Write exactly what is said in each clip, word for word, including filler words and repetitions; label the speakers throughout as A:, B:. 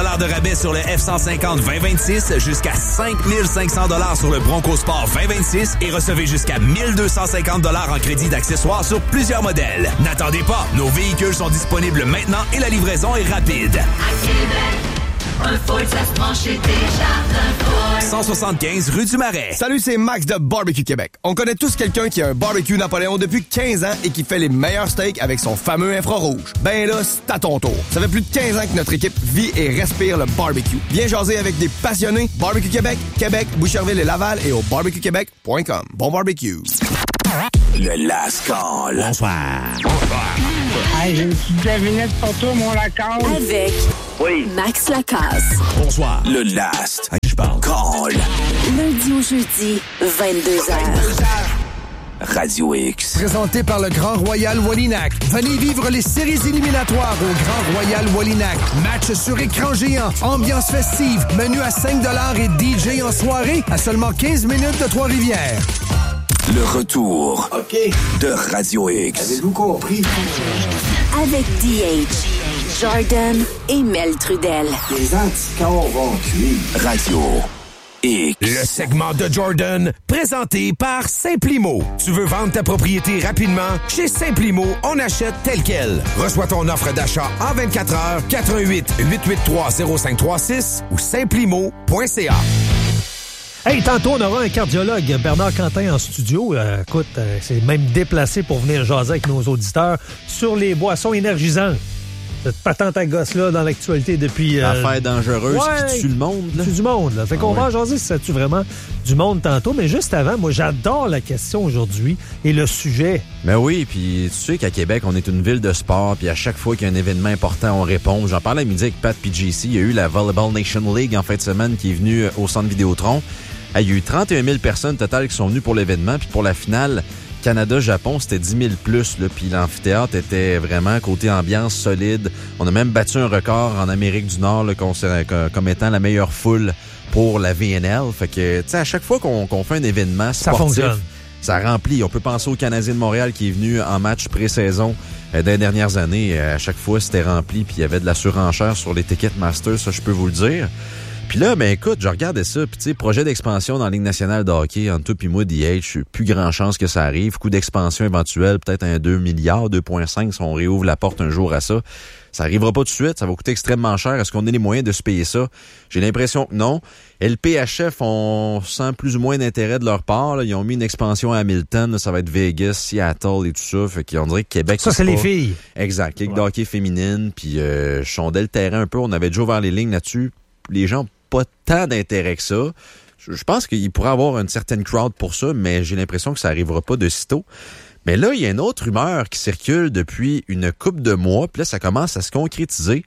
A: dollars de rabais sur le F cent cinquante vingt vingt-six, jusqu'à cinq mille cinq cents dollars sur le Bronco Sport vingt vingt-six et recevez jusqu'à mille deux cent cinquante dollars en crédit d'accessoires sur plusieurs modèles. N'attendez pas, nos véhicules sont disponibles maintenant et la livraison est rapide.
B: À Québec, un Ford, ça se mange chez Desjardins Ford.
A: cent soixante-quinze rue du Marais.
C: Salut, c'est Max de Barbecue Québec. On connaît tous quelqu'un qui a un barbecue Napoléon depuis quinze ans et qui fait les meilleurs steaks avec son fameux infrarouge. Ben là, c'est à ton tour. Ça fait plus de quinze ans que notre équipe vit et respire le barbecue. Viens jaser avec des passionnés. Barbecue Québec, Québec, Boucherville et Laval et au barbecue québec point com. Bon barbecue.
A: Le Last Call. Bonsoir.
D: Bonsoir. Hey, j'ai une petite devinette pour toi, mon Lacasse.
E: Avec
F: oui.
E: Max Lacasse.
A: Bonsoir. Le Last. À qui je parle? Call.
E: Lundi au jeudi, vingt-deux heures.
A: Radio X.
G: Présenté par le Grand Royal Wallinac. Venez vivre les séries éliminatoires au Grand Royal Wallinac. Match sur écran géant, ambiance festive, menu à cinq dollars et D J en soirée à seulement quinze minutes de Trois-Rivières.
A: Le retour
C: OK.
A: de Radio X.
C: Avez-vous compris?
E: Avec D H, Jordan et Mel Trudel.
C: Les anticorps vont tuer.
A: Radio X. Le segment de Jordan, présenté par Simplimo. Tu veux vendre ta propriété rapidement? Chez Simplimo, on achète tel quel. Reçois ton offre d'achat en vingt-quatre heures, quatre un huit, huit huit trois, zéro cinq trois six ou simplimo point c a.
H: Hey, tantôt, on aura un cardiologue, Bernard Quentin, en studio. Euh, écoute, euh, c'est même déplacé pour venir jaser avec nos auditeurs sur les boissons énergisantes. Cette patente à gosse-là dans l'actualité depuis... Euh...
I: Affaire dangereuse
H: ouais,
I: qui tue le monde. Là.
H: Tue du monde. Là. Fait qu'on ah, va ouais. jaser si ça tue vraiment du monde tantôt. Mais juste avant, moi, j'adore la question aujourd'hui et le sujet.
I: Ben oui, puis tu sais qu'à Québec, on est une ville de sport. Puis à chaque fois qu'il y a un événement important, on répond. J'en parlais à midi avec Pat P J C. Il y a eu la Volleyball Nation League en fin de semaine qui est venue au Centre Vidéotron. Il y a eu trente et un mille personnes totales qui sont venues pour l'événement. Puis pour la finale Canada-Japon, c'était dix mille plus. Là, puis l'amphithéâtre était vraiment côté ambiance solide. On a même battu un record en Amérique du Nord là, comme étant la meilleure foule pour la V N L. Fait que, tu sais, à chaque fois qu'on, qu'on fait un événement sportif, ça fonctionne. Ça remplit. On peut penser au Canadien de Montréal qui est venu en match pré-saison euh, des dernières années. À chaque fois, c'était rempli. Puis il y avait de la surenchère sur les Ticketmaster, ça, je peux vous le dire. Puis là, ben écoute, je regardais ça, puis tu sais, projet d'expansion dans la Ligue nationale de hockey, entre toi puis moi, D H, plus grand chance que ça arrive. Coût d'expansion éventuel, peut-être un deux milliards, deux virgule cinq si on réouvre la porte un jour à ça. Ça arrivera pas tout de suite, ça va coûter extrêmement cher. Est-ce qu'on a les moyens de se payer ça? J'ai l'impression que non. L P H F, on sent plus ou moins d'intérêt de leur part. Là. Ils ont mis une expansion à Hamilton, là, ça va être Vegas, Seattle et tout ça. Fait qu'on dirait que Québec...
H: Ça, c'est pas... les filles.
I: Exact, Ligue de hockey féminine, puis euh, je sondais le terrain un peu. On avait déjà ouvert les lignes là-dessus. Les gens pas tant d'intérêt que ça. Je pense qu'il pourrait avoir une certaine crowd pour ça, mais j'ai l'impression que ça arrivera pas de sitôt. Mais là, il y a une autre rumeur qui circule depuis une couple de mois, puis là, ça commence à se concrétiser.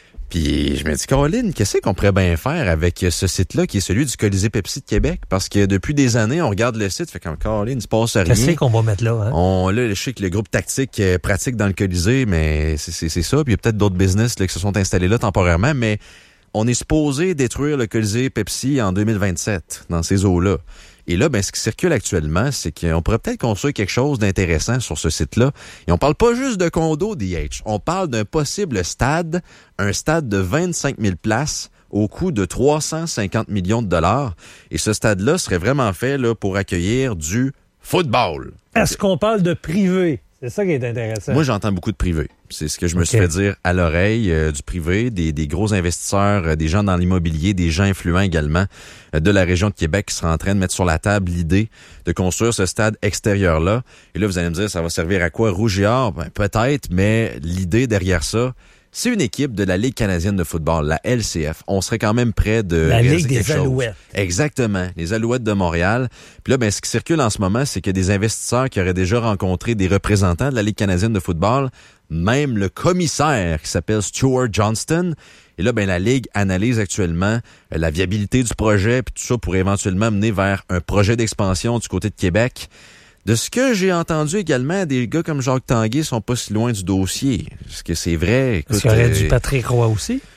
I: Puis je me dis, Caroline, qu'est-ce qu'on pourrait bien faire avec ce site-là, qui est celui du Colisée Pepsi de Québec? Parce que depuis des années, on regarde le site, fait comme Caroline, il se passe rien.
H: Qu'est-ce qu'on va mettre là? Hein?
I: On, là, je sais que le groupe tactique euh, pratique dans le Colisée, mais c'est, c'est, c'est ça. Puis il y a peut-être d'autres business là, qui se sont installés là temporairement, mais on est supposé détruire le Colisée Pepsi en deux mille vingt-sept, dans ces eaux-là. Et là, ben, ce qui circule actuellement, c'est qu'on pourrait peut-être construire quelque chose d'intéressant sur ce site-là. Et on parle pas juste de condos, D H. On parle d'un possible stade, un stade de vingt-cinq mille places au coût de trois cent cinquante millions de dollars. Et ce stade-là serait vraiment fait là, pour accueillir du football.
H: Est-ce qu'on parle de privé? C'est ça qui est intéressant.
I: Moi, j'entends beaucoup de privé. C'est ce que je me okay. suis fait dire à l'oreille euh, du privé, des, des gros investisseurs, euh, des gens dans l'immobilier, des gens influents également euh, de la région de Québec qui seraient en train de mettre sur la table l'idée de construire ce stade extérieur-là. Et là, vous allez me dire, ça va servir à quoi? Rouge et or? Ben, peut-être, mais l'idée derrière ça, c'est une équipe de la Ligue canadienne de football, la L C F. On serait quand même près de...
H: La Ligue des Alouettes.
I: Exactement, les Alouettes de Montréal. Puis là, ben, ce qui circule en ce moment, c'est qu'il y a des investisseurs qui auraient déjà rencontré des représentants de la Ligue canadienne de football, même le commissaire qui s'appelle Stuart Johnston. Et là, ben, la Ligue analyse actuellement euh, la viabilité du projet, puis tout ça pour éventuellement mener vers un projet d'expansion du côté de Québec. De ce que j'ai entendu également, des gars comme Jacques Tanguay sont pas si loin du dossier. Est-ce que c'est vrai? Écoute,
H: Est-ce qu'il y aurait
I: euh,
H: du Patrick Roy aussi?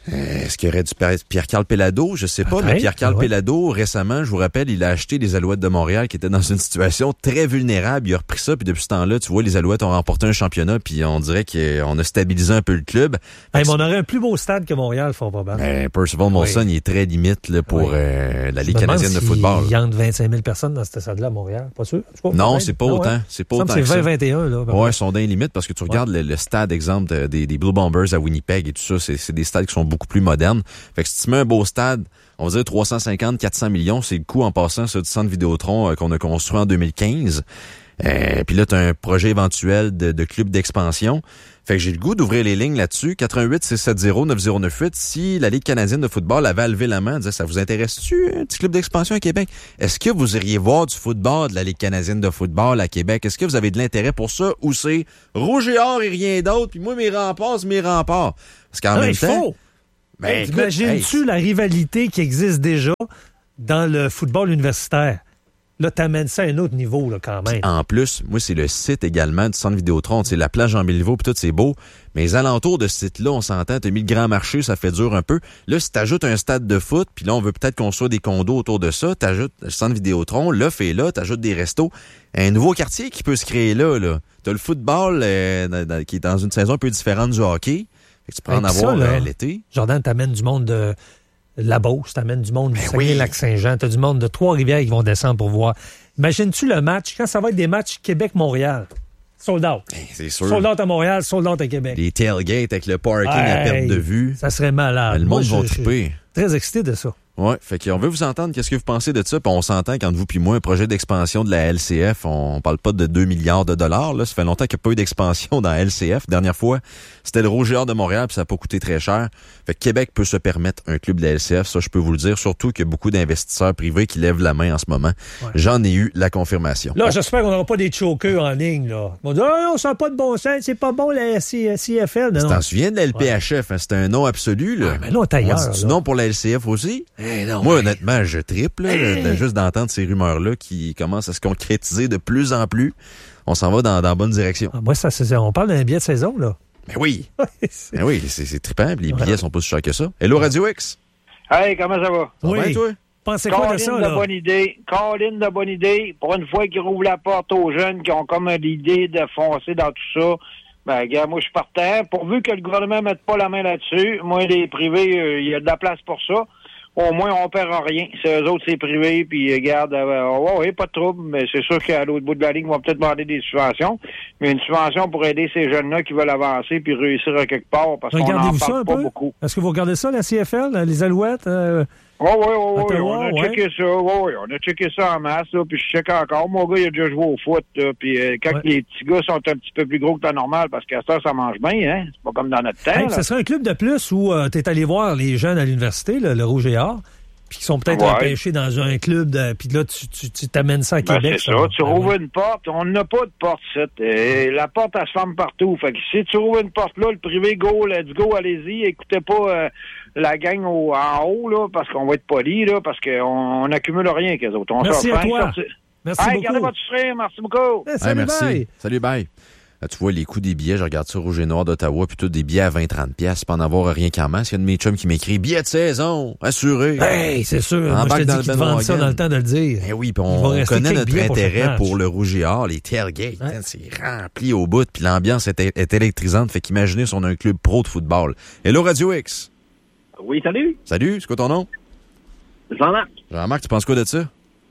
I: Euh, est-ce qu'il y aurait du Pierre-Carl Pellado? Je sais pas,
H: Peut-être,
I: mais Pierre-Carl
H: ouais.
I: Pellado, récemment, je vous rappelle, il a acheté les Alouettes de Montréal qui étaient dans une situation très vulnérable. Il a repris ça, puis depuis ce temps-là, tu vois, les Alouettes ont remporté un championnat, puis on dirait qu'on a stabilisé un peu le club.
H: Hey, mais on aurait un plus beau stade que Montréal, fort probable.
I: Ben, Percival Molson,
H: Oui.
I: il est très limite là, pour
H: Oui.
I: euh, la
H: Je
I: Ligue
H: me demande
I: canadienne de
H: s'il
I: football.
H: Il y a entre vingt-cinq mille personnes dans ce stade-là à Montréal. Pas sûr? Je sais pas,
I: Non,
H: peut-être.
I: c'est pas
H: Ah,
I: autant.
H: ouais.
I: C'est pas
H: Il me
I: autant
H: semble
I: que
H: que c'est
I: ça.
H: vingt vingt et un, là.
I: Ouais, ils sont dans les limites parce que tu regardes le, le stade, exemple, de- des, des Blue Bombers à Winnipeg et tout ça, c'est, c'est des stades qui sont beaucoup plus modernes. Fait que si tu mets un beau stade, on va dire trois cent cinquante, quatre cents millions, c'est le coût en passant ça du centre Vidéotron euh, qu'on a construit en deux mille quinze. Euh, puis là, tu as un projet éventuel de, de club d'expansion. Fait que j'ai le goût d'ouvrir les lignes là-dessus. quatre un huit, six sept zéro, neuf zéro neuf huit. Si la Ligue canadienne de football avait levé la main, disait, ça vous intéresse-tu, un petit club d'expansion à Québec? Est-ce que vous iriez voir du football de la Ligue canadienne de football à Québec? Est-ce que vous avez de l'intérêt pour ça? Ou c'est rouge et or et rien d'autre? Puis moi, mes remparts, c'est mes remparts. Parce qu'en
H: Non,
I: même
H: il
I: temps...
H: faut.
I: Ben,
H: Hey,
I: écoute,
H: t'imagines-tu
I: hey,
H: la rivalité qui existe déjà dans le football universitaire? Là, t'amènes ça à un autre niveau, là, quand même.
I: En plus, moi, c'est le site également du centre Vidéotron. Tu sais, la plage en Béliveau, puis tout, c'est beau. Mais les alentours de ce site-là, on s'entend, t'as mis le grand marché, ça fait dur un peu. Là, si t'ajoutes un stade de foot, puis là, on veut peut-être construire des condos autour de ça, t'ajoutes le centre Vidéotron, l'offre est là, t'ajoutes des restos. Un nouveau quartier qui peut se créer là, là. T'as le football euh, dans- dans- qui est dans une saison un peu différente du hockey. Fait que tu peux en
H: Avec ça,
I: avoir
H: là,
I: euh, l'été.
H: Jordan, t'amènes du monde de la Beauce, t'amènes du monde du
I: Ben oui.
H: Saguenay-Lac-Saint-Jean, t'as du monde de Trois-Rivières qui vont descendre pour voir. Imagines-tu le match, quand ça va être des matchs Québec-Montréal? Sold out.
I: Ben, c'est sûr.
H: Sold out à Montréal, sold out à Québec.
I: Les tailgates avec le parking à
H: Hey,
I: perte de vue.
H: Ça serait malade.
I: Ben, le
H: Moi,
I: monde
H: je-
I: va
H: je-
I: triper.
H: Très excité de ça.
I: Ouais, fait qu'on veut vous entendre. Qu'est-ce que vous pensez de ça? Puis on s'entend quand vous puis moi, un projet d'expansion de la L C F, on parle pas de deux milliards de dollars. Là, ça fait longtemps qu'il n'y a pas eu d'expansion dans la L C F. Dernière fois, c'était le Rouge et Or de Montréal, puis ça n'a pas coûté très cher. Fait que Québec peut se permettre un club de la L C F, ça je peux vous le dire. Surtout qu'il y a beaucoup d'investisseurs privés qui lèvent la main en ce moment.
H: Ouais.
I: J'en ai eu la confirmation.
H: Là,
I: On-
H: j'espère qu'on n'aura pas des chokers en ligne, là. Ils vont dire, ah non, ça n'a pas de bon sens, c'est pas bon la C F L. Non,
I: Tu
H: non.
I: t'en souviens de la L P H F? Hein? C'était un nom absolu, là.
H: Ouais, mais là, on est ailleurs,
I: On dit du
H: là.
I: nom pour la L C F aussi?
H: Eh non,
I: Moi,
H: mais-
I: honnêtement, je triple, là, de- juste d'entendre ces rumeurs-là qui commencent à se concrétiser de plus en plus. On s'en va dans, dans la bonne direction.
H: Ah, moi, ça, c'est, on parle d'un billet de saison, là.
I: Ben oui.
H: C'est-
I: Ben oui, c'est, c'est trippant, puis les billets sont pas si chers que ça. Hello, Radio X.
F: Hey, comment ça va?
I: Ça va
H: Oui.
I: bien, toi?
H: Pensez quoi de
F: Colin
H: ça,
F: de
H: là?
F: bonne idée. Colin de bonne idée. Pour une fois qu'ils rouvrent la porte aux jeunes qui ont comme l'idée de foncer dans tout ça, ben, gars, moi, je suis partant. Pourvu que le gouvernement ne mette pas la main là-dessus, moi, les privés, euh, il y a de la place pour ça. Au moins, on perd rien. C'est eux autres, c'est privé, puis regarde, euh, ouais, ouais, pas de trouble, mais c'est sûr qu'à l'autre bout de la ligne, ils vont peut-être demander des subventions. Mais une subvention pour aider ces jeunes-là qui veulent avancer puis réussir à quelque part, parce qu'on n'en
H: Regardez-vous ça
F: parle
H: un
F: pas
H: peu?
F: beaucoup.
H: Est-ce que vous regardez ça, la C F L, les Alouettes? euh,
F: Oui, oui, oui,
H: Ottawa,
F: on a
H: ouais.
F: checké ça, oui, oui, on a checké ça en masse, là, puis je check encore. Mon gars, il a déjà joué au foot, là, puis euh, quand
H: Ouais.
F: les petits gars sont un petit peu plus gros que la normale, parce qu'à ça, ça mange bien, hein, c'est pas comme dans notre temps,
H: hey,
F: là.
H: ce serait un club de plus où tu es allé voir les jeunes à l'université, là, le Rouge et Or, puis qui sont peut-être
F: Ouais.
H: empêchés dans un club, de, puis là, tu, tu, tu t'amènes ça à
F: Ben,
H: Québec.
F: c'est ça, tu
H: Ben
F: rouvres
H: oui.
F: une porte, on n'a pas de porte, c'est, euh, la porte, elle se ferme partout, fait que si tu rouvres une porte là, le privé, go, let's go, allez-y, écoutez pas euh, la gang au, en haut, là, parce qu'on va être poli, là, parce qu'on on accumule rien qu'eux autres. On
H: Merci
F: sort
H: à
F: fin,
H: toi.
F: sorti-
H: Merci
F: Hey,
H: beaucoup.
F: gardez votre sourire, merci beaucoup.
H: Eh,
I: Hey,
H: salut,
I: merci.
H: bye.
I: Salut, bye. Là, tu vois, les coûts des billets, je regarde ça, Rouge et Noir d'Ottawa, puis tout des billets à vingt trente piastres, pas en avoir rien qu'en masse. Il y a un de mes chums qui m'écrit, billets de saison, assuré.
H: Hey, c'est sûr. Moi, je
I: Embarque
H: te
I: dans
H: dis
I: le
H: qu'ils te vendent ça
I: bandwagon.
H: dans le temps de le dire.
I: Eh oui, puis
H: Il va
I: on
H: rester
I: connaît
H: quelques
I: notre
H: billets pour chaque
I: intérêt
H: match.
I: pour, le Rouge et Or, les tailgates.
H: Ouais.
I: hein, c'est rempli au bout, puis l'ambiance est, est électrisante. Fait qu'imaginez si on a un club pro de football. Hello, Radio X.
J: Oui, salut.
I: Salut, c'est quoi ton nom?
J: Jean-Marc.
I: Jean-Marc, tu penses quoi de ça?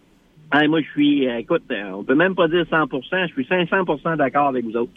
J: Hey, moi, je suis, euh, écoute, euh, on peut même pas dire cent pour cent, je suis cinq cents pour cent d'accord avec vous autres.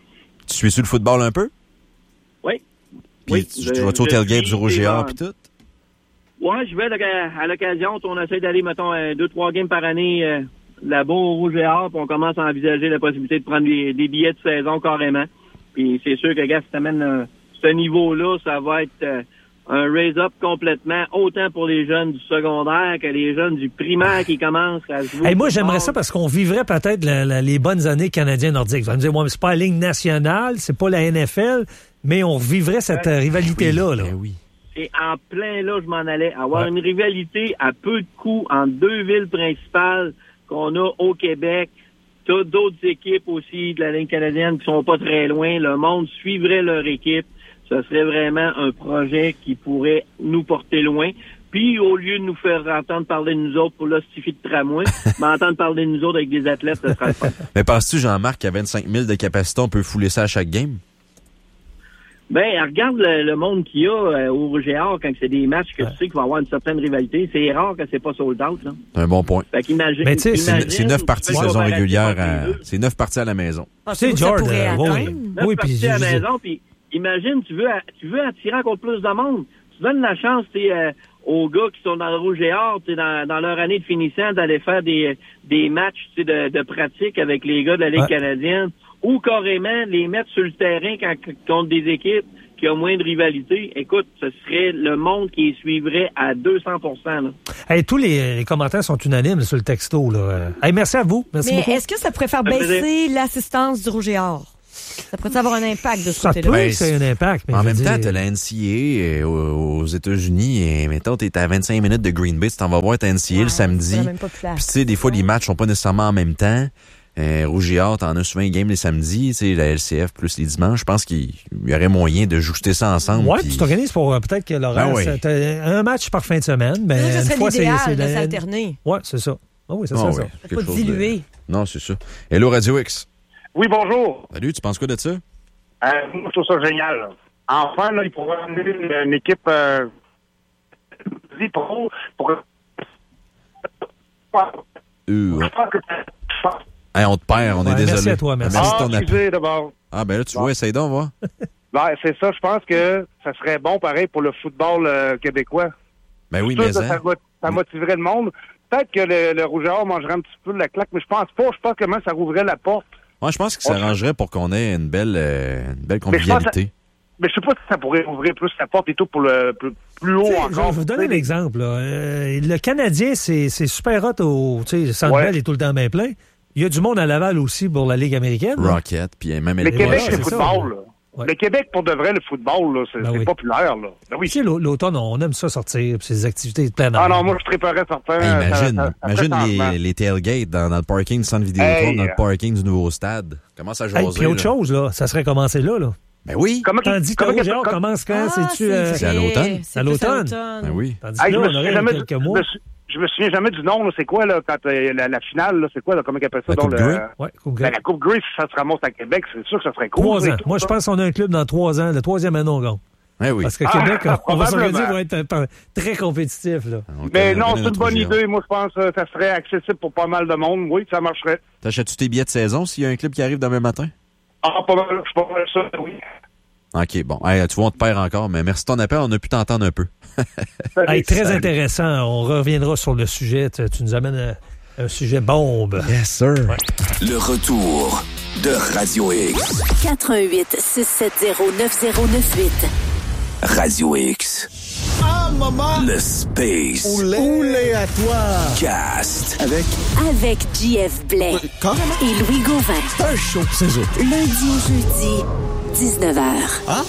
I: Tu suis-tu le football un peu?
J: Oui.
I: Puis
J: Oui,
I: tu,
J: je-
I: tu vas-tu au
J: je
I: tailgate
J: suis
I: du Rouge et Or,
J: des
I: puis tout?
J: Ouais, je vais à à l'occasion, on essaie d'aller, mettons, euh, deux, trois games par année euh, là-bas au Rouge et Or, puis on commence à envisager la possibilité de prendre des, des billets de saison carrément. Puis c'est sûr que, gars, si t'amènes euh, ce niveau-là, ça va être euh, un raise-up complètement, autant pour les jeunes du secondaire que les jeunes du primaire qui commencent à jouer.
H: Hey, moi,
J: au
H: j'aimerais
J: football.
H: ça parce qu'on vivrait peut-être la- la- les bonnes années canadiens nordiques. Vous allez me dire, ouais, mais c'est pas la Ligue nationale, c'est pas la N F L, mais on vivrait cette euh, rivalité-là. Là.
I: Ben oui.
J: Et en plein là, je m'en allais. Avoir
H: Ouais.
J: une rivalité à peu de coûts entre deux villes principales qu'on a au Québec. T'as d'autres équipes aussi de la Ligue canadienne qui sont pas très loin. Le monde suivrait leur équipe. ce serait vraiment un projet qui pourrait nous porter loin. Puis, au lieu de nous faire entendre parler de nous autres pour l'hostifie de tramway, mais entendre parler de nous autres avec des athlètes, ça sera le fun.
I: Mais penses-tu, Jean-Marc, qu'à vingt-cinq mille de capacité, on peut fouler ça à chaque game?
J: Ben, regarde le, le monde qu'il y a euh, au Rouge et Or quand c'est des matchs que
H: ouais.
J: tu sais qu'il va y avoir une certaine rivalité. C'est rare que c'est pas sold out, là.
I: C'est un bon point.
J: Fait qu'imagine,
H: Mais tu sais,
J: imagine,
I: C'est neuf parties
J: tu fais
I: saison
J: le
I: régulière.
J: comparatif
I: À... C'est neuf parties à la maison.
K: Ah,
H: Tu sais,
K: ça
H: George,
K: pourrait
H: euh,
K: atteindre.
H: oui,
J: Neuf
H: oui,
J: parties
H: puis
J: à la
H: je-
J: maison, puis imagine, tu veux, tu veux attirer encore plus de monde. Tu donnes la chance, t'sais, euh, aux gars qui sont dans le Rouge et Or, t'sais, dans, dans leur année de finissant, d'aller faire des, des matchs t'sais, de, de pratique avec les gars de la Ligue
H: Ouais.
J: canadienne, ou carrément les mettre sur le terrain quand, contre des équipes qui ont moins de rivalité. Écoute, ce serait le monde qui les suivrait à deux cents pour cent. Là.
H: Hey, tous les, les commentaires sont unanimes sur le texto. Là. Hey, merci à vous. Merci
K: Mais
H: beaucoup.
K: est-ce que ça pourrait faire
J: Ça me
K: baisser l'assistance du Rouge et Or? Ça pourrait avoir un impact de ce
H: Ça
K: côté-là?
H: peut
I: Ben,
H: que ça ait un impact. Mais
I: En
H: je veux
I: même temps,
H: dire-
I: t'as la N C A A aux, aux États-Unis et mettons, t'es à vingt-cinq minutes de Green Bay, tu t'en vas voir ta N C A A
K: Ouais,
I: le samedi.
K: c'est la même population.
I: Puis tu sais, des fois, les matchs sont pas nécessairement en même temps. Euh, Rouge et Or, t'en as souvent un game les samedis, tu sais, la L C F plus les dimanches. Je pense qu'il y aurait moyen de jouster ça ensemble.
H: Ouais,
I: puis-
H: tu t'organises pour euh, peut-être que l'horaire,
I: Ben oui.
H: c'est- t'as un match par fin de semaine. Ben,
K: Ça, ça
H: une
K: serait
H: fois, c'est-
K: l'idéal
H: c'est
K: de
H: la-
K: s'alterner.
H: Ouais, c'est ça. Ah oui, c'est
I: Ah
H: ça.
I: ouais,
H: ça.
I: quelque
K: Pas
I: chose de-
K: diluer.
I: Non, c'est ça. Hello, Radio X.
L: Oui, bonjour.
I: Salut, tu penses quoi de ça?
L: Euh, moi, je trouve ça génial. là. Enfin, là, il pourrait amener une, une équipe euh, pro pour...
I: Euh, ouais.
L: Je pense que...
I: Hey, on te perd, on
H: Ouais,
I: est désolé.
H: merci à toi, merci.
I: Merci de
L: Ah,
I: ton appel.
L: excusez, d'abord.
I: Ah, ben là, tu
L: Bon.
I: vois, essaye donc, voir.
L: Ben, c'est ça, je pense que ça serait bon, pareil, pour le football euh, québécois.
I: Ben oui,
L: Je suis
I: mais
L: sûr que
I: hein.
L: ça, mot- ça motiverait le monde. Peut-être que le, le Rouge et Or mangerait un petit peu de la claque, mais je pense pas. Je pense que même ça rouvrait la porte.
I: Moi, je pense que ça
L: On-
I: arrangerait pour qu'on ait une belle, euh, une belle
L: Mais je pense
I: convivialité.
L: Mais je sais pas si ça pourrait ouvrir plus la porte et tout pour le plus, plus haut
H: Tu sais,
L: encore.
H: Je vais vous donner un exemple. là. Euh, le Canadien, c'est c'est super hot au. Tu sais, le Centre
L: Ouais.
H: Bell est tout le temps bien plein. Il y a du monde à Laval aussi pour la Ligue américaine. là.
I: Rocket, puis même...
L: Le
I: elle-
L: Québec,
H: voilà,
L: c'est
H: c'est
L: le
H: ça.
L: football. Là.
H: Ouais.
L: Le Québec, pour de vrai, le football, là, c'est
H: Ben
L: c'est
H: oui.
L: populaire. Là. Ben oui.
H: Tu sais, l'au- l'automne, on aime ça sortir, puis ces activités de plein air.
L: Ah non, moi, je préparais certains.
I: Hey, imagine,
L: ça- ça- ça
I: imagine
L: fait
I: les,
L: changement.
I: les tailgates dans, dans le parking du centre Vidéotron,
L: Hey,
I: dans le
L: euh,
I: parking du nouveau stade. Comment ça
H: Hey,
I: jaser,
H: puis autre
I: là?
H: chose, là, ça serait commencé là. là.
I: Ben oui.
L: Comment qu'il-
H: Tandis que le
L: comment
H: Rouge
L: qu'il-
H: et Or
L: comme-
H: commence quand?
K: Ah,
H: C'est-tu,
K: c'est
H: euh,
K: vrai.
I: C'est à l'automne.
K: C'est
H: À
K: plus
H: l'automne.
I: Ben oui.
H: Tandis
L: Hey,
H: que
L: je,
H: là,
L: me
H: on
L: souviens
H: aurait
L: jamais
H: quelques
L: du, je,
H: mois.
L: me, sou- je me souviens jamais du nom. là. C'est quoi là, quand euh, la, la finale? là, C'est quoi? Là, comment ils appellent ça?
I: La
L: donc,
I: Coupe
L: le-
I: Grey?
H: Ouais, Coupe
L: ben,
H: Grey.
L: la Coupe Grey, si ça se ramasse à Québec, c'est sûr que ça serait cool.
H: Trois
L: ça, et
H: ans.
L: tout,
H: Moi, je
L: ça.
H: pense qu'on a un club dans trois ans. Le troisième année, on gagne.
I: Ben oui.
H: Parce que
L: Ah,
H: Québec, on va
L: probablement.
H: s'organiser pour être euh, très compétitif. Là.
I: Donc,
L: Mais
I: euh,
L: non,
I: revenez
L: c'est une
I: notre
L: bonne
I: Rouge et Or.
L: idée. Moi, je pense que ça serait accessible pour pas mal de monde. Oui, ça marcherait.
I: T'achètes-tu tes billets de saison s'il y a un club qui arrive demain matin?
L: Ah, pas mal, je suis pas mal ça, oui.
I: OK, bon. Hey, tu vois, on te perd encore, mais merci de ton appel. On a pu t'entendre un peu.
H: Hey, très
I: Salut.
H: intéressant. On reviendra sur le sujet. Tu, tu nous amènes un, un sujet bombe.
I: Yes, sir.
M: Le retour de Radio X.
E: quatre un huit six sept zéro neuf zéro neuf huit.
M: Radio X.
N: Ah, maman!
M: Le Space
N: Oulé, Oulé à toi!
M: Cast.
N: Avec
E: Avec J F Blais
N: Carrément.
E: et Louis Gauvin.
N: C'est un show, c'est ça.
E: Lundi au jeudi, dix-neuf heures.
N: Ah?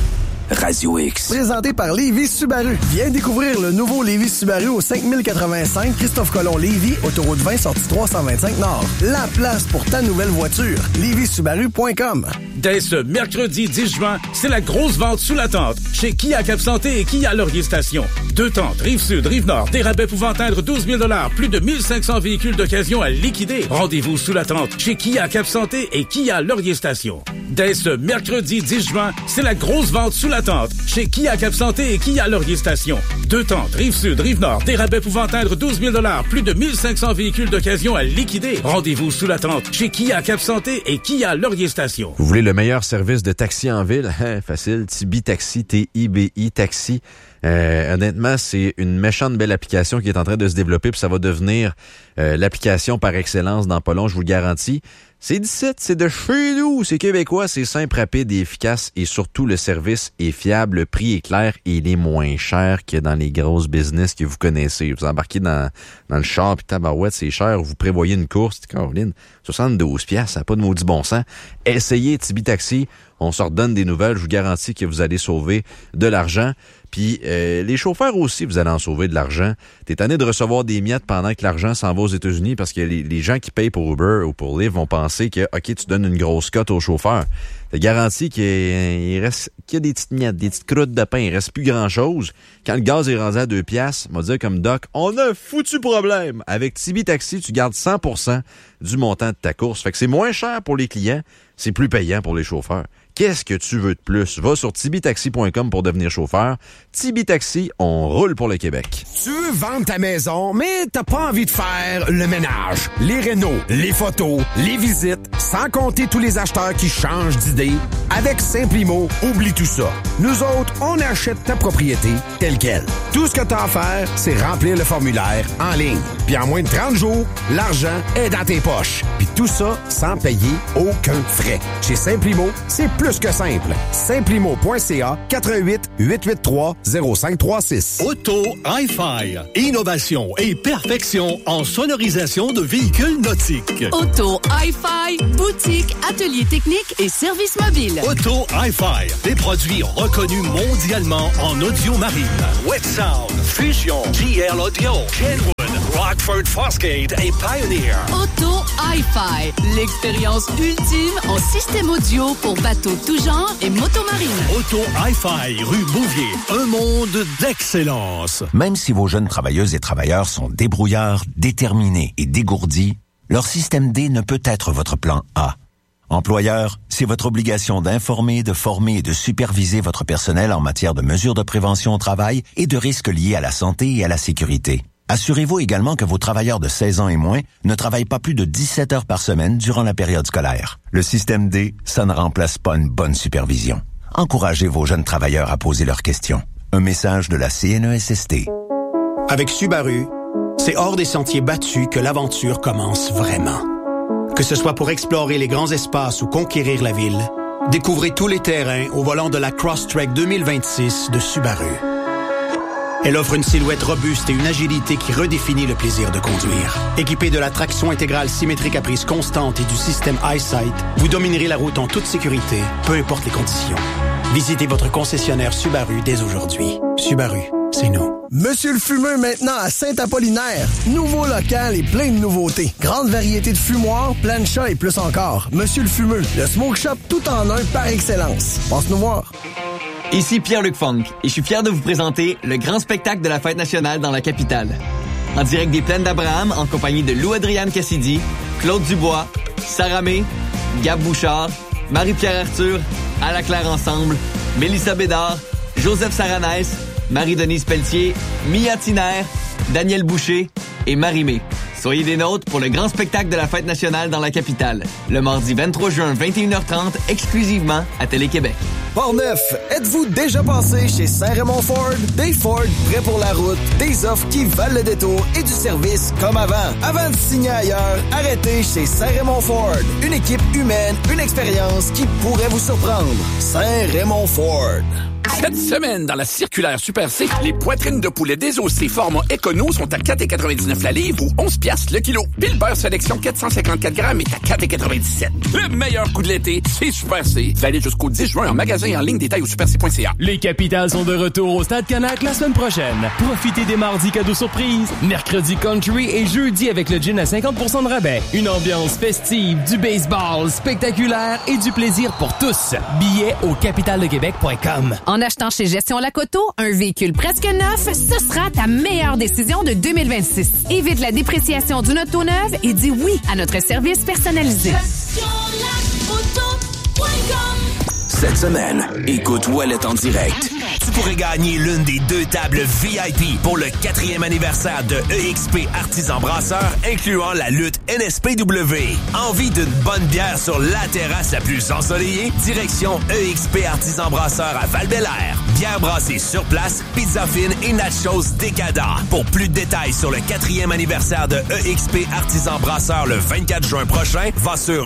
M: Radio X.
G: Présenté par Lévis Subaru. Viens découvrir le nouveau Lévis Subaru au cinq mille quatre-vingt-cinq Christophe Colomb Lévis, autoroute vingt, sortie trois cent vingt-cinq Nord. La place pour ta nouvelle voiture. lévis subaru point com.
O: Dès ce mercredi dix juin, c'est la grosse vente sous la tente chez Kia Cap Santé et Kia Laurier Station. Deux tentes, Rive-Sud, Rive-Nord, des rabais pouvant atteindre douze mille dollars, plus de mille cinq cents véhicules d'occasion à liquider. Rendez-vous sous la tente chez Kia Cap Santé et Kia Laurier Station. Dès ce mercredi dix juin, c'est la grosse vente sous la tente chez Kia Cap Santé et Kia Laurier Station. Deux tentes, Rive-Sud, Rive-Nord, des rabais pouvant atteindre douze mille dollars, plus de mille cinq cents véhicules d'occasion à liquider. Rendez-vous sous la tente chez Kia Cap Santé et Kia Laurier Station.
I: Vous voulez le meilleur service de taxi en ville? Hein, facile, Tibi Taxi, T I B I Taxi. Euh, honnêtement, c'est une méchante belle application qui est en train de se développer, puis ça va devenir euh, l'application par excellence dans pas long, je vous le garantis. C'est d'ici, c'est de chez nous, c'est québécois, c'est simple, rapide et efficace, et surtout le service est fiable, le prix est clair et il est moins cher que dans les grosses business que vous connaissez. Vous embarquez dans, dans le char, puis tabarouette, c'est cher, vous prévoyez une course, Caroline, soixante-douze piastres, ça n'a pas de maudit bon sens. Essayez Tibi Taxi, on se redonne des nouvelles, je vous garantis que vous allez sauver de l'argent. Puis euh, les chauffeurs aussi, vous allez en sauver de l'argent. T'es tanné de recevoir des miettes pendant que l'argent s'en va aux États-Unis parce que les, les gens qui payent pour Uber ou pour Lyft vont penser penser que, OK, tu donnes une grosse cote au chauffeur. T'as garanti qu'il il reste, qu'il y a des petites miettes, des petites croûtes de pain, il reste plus grand-chose. Quand le gaz est rendu à deux piastres, on va dire comme Doc, on a un foutu problème. Avec Tibi Taxi, tu gardes cent pour cent du montant de ta course. Fait que c'est moins cher pour les clients, c'est plus payant pour les chauffeurs. Qu'est-ce que tu veux de plus? Va sur tibi taxi point com pour devenir chauffeur. Tibi Taxi, on roule pour le Québec.
A: Tu veux vendre ta maison, mais t'as pas envie de faire le ménage, les rénaux, les photos, les visites, sans compter tous les acheteurs qui changent d'idée? Avec Simplimo, oublie tout ça. Nous autres, on achète ta propriété telle quelle. Tout ce que t'as à faire, c'est remplir le formulaire en ligne. Puis en moins de trente jours, l'argent est dans tes poches. Puis tout ça sans payer aucun frais. Chez Simplimo, c'est plus que simple. Simplimo point c a quatre un huit, huit huit trois, zéro cinq trois six.
P: Auto Hi-Fi. Innovation et perfection en sonorisation de véhicules nautiques.
Q: Auto Hi-Fi. Boutique, atelier technique et service mobile.
P: Auto Hi-Fi. Des produits reconnus mondialement en audio marine. Wet Sound, Fusion, G L Audio, Kenwood, Rockford Fosgate et Pioneer.
Q: Auto Hi-Fi. L'expérience ultime en système audio pour bateaux tout genre et motomarine.
P: Auto Hi-Fi, rue Bouvier. Un monde d'excellence.
R: Même si vos jeunes travailleuses et travailleurs sont débrouillards, déterminés et dégourdis, leur système D ne peut être votre plan A. Employeur, c'est votre obligation d'informer, de former et de superviser votre personnel en matière de mesures de prévention au travail et de risques liés à la santé et à la sécurité. Assurez-vous également que vos travailleurs de seize ans et moins ne travaillent pas plus de dix-sept heures par semaine durant la période scolaire. Le système D, ça ne remplace pas une bonne supervision. Encouragez vos jeunes travailleurs à poser leurs questions. Un message de la C N E S S T.
S: Avec Subaru, c'est hors des sentiers battus que l'aventure commence vraiment. Que ce soit pour explorer les grands espaces ou conquérir la ville, découvrez tous les terrains au volant de la Crosstrek deux mille vingt-six de Subaru. Elle offre une silhouette robuste et une agilité qui redéfinit le plaisir de conduire. Équipée de la traction intégrale symétrique à prise constante et du système EyeSight, vous dominerez la route en toute sécurité, peu importe les conditions. Visitez votre concessionnaire Subaru dès aujourd'hui. Subaru, c'est nous.
N: Monsieur le Fumeux maintenant à Saint-Apollinaire. Nouveau local et plein de nouveautés. Grande variété de fumoirs, plein de chats et plus encore. Monsieur le Fumeux, le smoke shop tout en un par excellence. Passe nous voir.
T: Ici Pierre-Luc Funk et je suis fier de vous présenter le grand spectacle de la Fête nationale dans la capitale. En direct des Plaines d'Abraham en compagnie de Lou-Adrienne Cassidy, Claude Dubois, Sarah May, Gab Bouchard, Marie-Pierre Arthur, Ala Claire Ensemble, Mélissa Bédard, Joseph Saranès, Marie-Denise Pelletier, Mia Tiner, Daniel Boucher et Marie-Mé. Soyez des nôtres pour le grand spectacle de la Fête nationale dans la capitale, le mardi vingt-trois juin, vingt et une heures trente, exclusivement à Télé-Québec.
C: Port-Neuf, êtes-vous déjà passé chez Saint-Raymond Ford? Des Ford prêts pour la route, des offres qui valent le détour et du service comme avant. Avant de signer ailleurs, arrêtez chez Saint-Raymond Ford. Une équipe humaine, une expérience qui pourrait vous surprendre. Saint-Raymond Ford.
U: Cette semaine, dans la circulaire Super C, les poitrines de poulet désossées format Econo sont à quatre virgule quatre-vingt-dix-neuf la livre ou onze piastres le kilo. Puis le beurre sélection quatre cent cinquante-quatre grammes est à quatre virgule quatre-vingt-dix-sept. Le meilleur coup de l'été, c'est Super C. Valide jusqu'au dix juin en magasin et en ligne, détail au super c point c a.
V: Les Capitals sont de retour au Stade Canac la semaine prochaine. Profitez des mardis cadeaux surprises, mercredi country et jeudi avec le gin à cinquante pour cent de rabais. Une ambiance festive, du baseball spectaculaire et du plaisir pour tous. Billets au capital de québec point com.
Q: En achetant chez Gestion Lacoto, un véhicule presque neuf, ce sera ta meilleure décision de deux mille vingt-six. Évite la dépréciation d'une auto neuve et dis oui à notre service personnalisé.
M: Cette semaine, écoute Ouellet en direct. Tu pourrais gagner l'une des deux tables V I P pour le quatrième anniversaire de E X P Artisan Brasseur, incluant la lutte N S P W. Envie d'une bonne bière sur la terrasse la plus ensoleillée? Direction E X P Artisan Brasseur à Val-Bélair. Bière brassée sur place, pizza fine et nachos décadents. Pour plus de détails sur le quatrième anniversaire de E X P Artisan Brasseur le vingt-quatre juin prochain, va sur